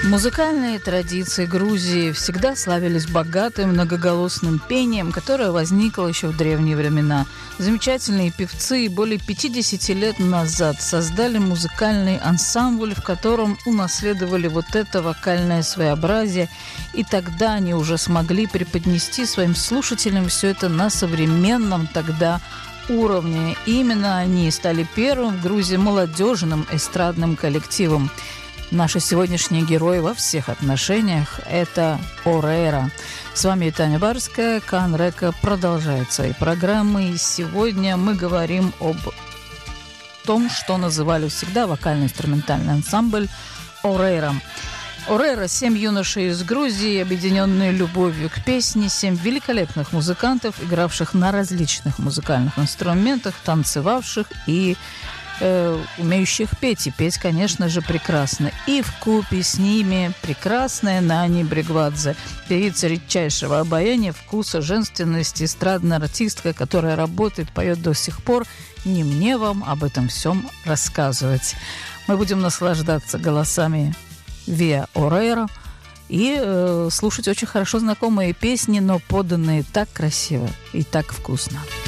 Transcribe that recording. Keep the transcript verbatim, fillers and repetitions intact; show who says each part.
Speaker 1: Музыкальные традиции Грузии всегда славились богатым многоголосным пением, которое возникло еще в древние времена. Замечательные певцы более пятьдесят лет назад создали музыкальный ансамбль, в котором унаследовали вот это вокальное своеобразие, и тогда они уже смогли преподнести своим слушателям все это на современном тогда уровне. И именно они стали первым в Грузии молодежным эстрадным коллективом. Наши сегодняшние герои во всех отношениях – это Орейро. С вами Таня Барская. Канрека продолжает свои программы. И сегодня мы говорим об том, что называли всегда вокально-инструментальный ансамбль Орейро. Орейро – семь юношей из Грузии, объединенные любовью к песне, семь великолепных музыкантов, игравших на различных музыкальных инструментах, танцевавших и Э, умеющих петь. И петь, конечно же, прекрасно. И вкупе с ними прекрасная Нани Бригвадзе, певица редчайшего обаяния, вкуса, женственности, эстрадная артистка, которая работает, поет до сих пор. Не мне вам об этом всем рассказывать. Мы будем наслаждаться голосами Виа Орейро и э, слушать очень хорошо знакомые песни, но поданные так красиво и так вкусно.